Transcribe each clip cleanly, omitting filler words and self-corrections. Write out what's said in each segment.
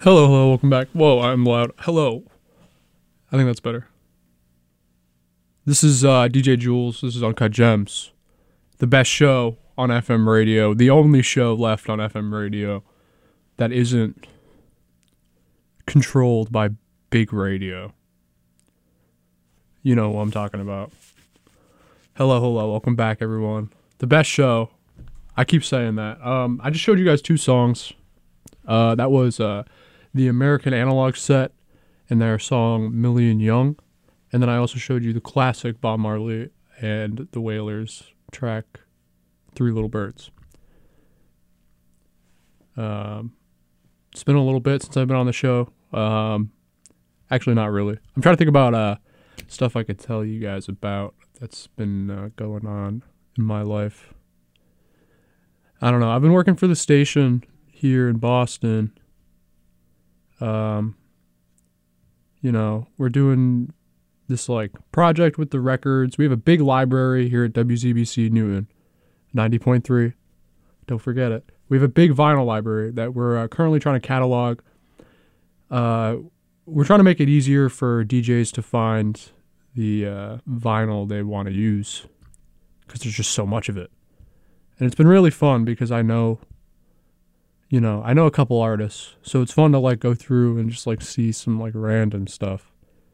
Hello, hello, welcome back. Whoa, I'm loud. Hello. I think that's better. This is DJ Jules. This is Uncut Gems. The best show on FM radio. The only show left on FM radio that isn't controlled by big radio. You know what I'm talking about. Hello, hello, welcome back, everyone. The best show. I keep saying that. I just showed you guys two songs. That was the American Analog Set and their song Million Young. And then I also showed you the classic Bob Marley and the Wailers track Three Little Birds. It's been a little bit since I've been on the show. Actually, not really. I'm trying to think about stuff I could tell you guys about that's been going on in my life. I don't know. I've been working for the station here in Boston. We're doing this project with the records. We have a big library here at WZBC Newton, 90.3. Don't forget it. We have a big vinyl library that we're currently trying to catalog. We're trying to make it easier for DJs to find the vinyl they want to use because there's just so much of it. And it's been really fun because I know a couple artists, so it's fun to go through and just see some random stuff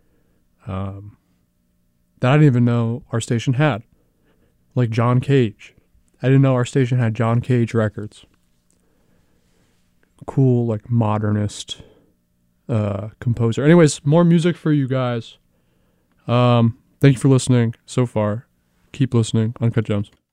that I didn't even know our station had, like John Cage. I didn't know our station had John Cage records. Cool, modernist composer. Anyways, more music for you guys. Thank you for listening so far. Keep listening. Uncut Gems.